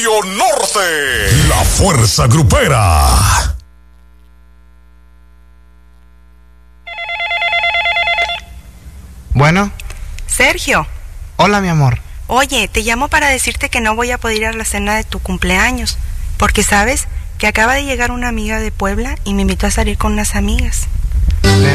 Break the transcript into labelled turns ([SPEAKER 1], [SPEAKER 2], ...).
[SPEAKER 1] Norte, la fuerza grupera.
[SPEAKER 2] Bueno.
[SPEAKER 3] Sergio.
[SPEAKER 2] Hola, mi amor.
[SPEAKER 3] Oye, te llamo para decirte que no voy a poder ir a la cena de tu cumpleaños, porque sabes que acaba de llegar una amiga de Puebla y me invitó a salir con unas amigas.